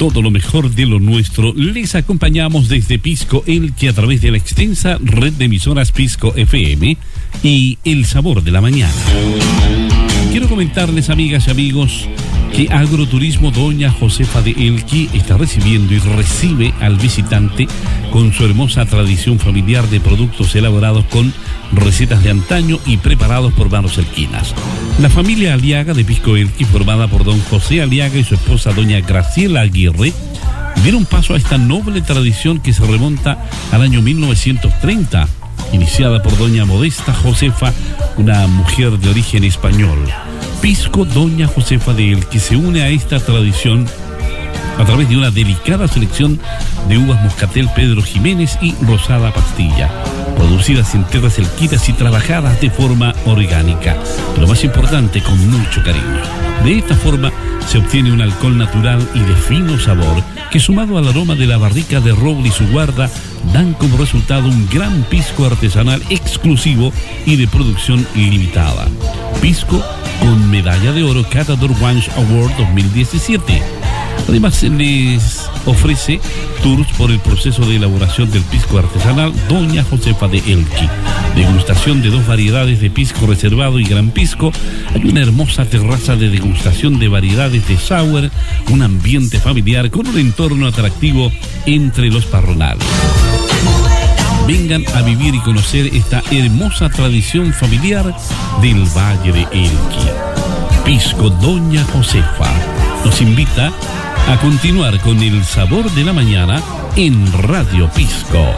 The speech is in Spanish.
todo lo mejor de lo nuestro. Les acompañamos desde Pisco Elqui a través de la extensa red de emisoras Pisco FM y El Sabor de la Mañana. Quiero comentarles, amigas y amigos, que Agroturismo Doña Josefa de Elqui está recibiendo y recibe al visitante con su hermosa tradición familiar de productos elaborados con recetas de antaño y preparados por manos elquinas. La familia Aliaga de Pisco Elqui, formada por don José Aliaga y su esposa doña Graciela Aguirre, dieron paso a esta noble tradición que se remonta al año 1930, iniciada por doña Modesta Josefa, una mujer de origen español. Pisco Doña Josefa de Elqui se une a esta tradición a través de una delicada selección de uvas Moscatel Pedro Jiménez y Rosada Pastilla, producidas en tierras elquinas y trabajadas de forma orgánica, lo más importante, con mucho cariño. De esta forma se obtiene un alcohol natural y de fino sabor que, sumado al aroma de la barrica de roble y su guarda, dan como resultado un gran pisco artesanal exclusivo y de producción limitada. Pisco con medalla de oro Catador Wines Award 2017. Además, se les ofrece tours por el proceso de elaboración del pisco artesanal Doña Josefa de Elqui, degustación de 2 variedades de pisco reservado y gran pisco. Hay una hermosa terraza de degustación de variedades de sour, un ambiente familiar con un entorno atractivo entre los parronales. Vengan a vivir y conocer esta hermosa tradición familiar del Valle de Elqui. Pisco Doña Josefa nos invita a continuar con El Sabor de la Mañana en Radio Pisco.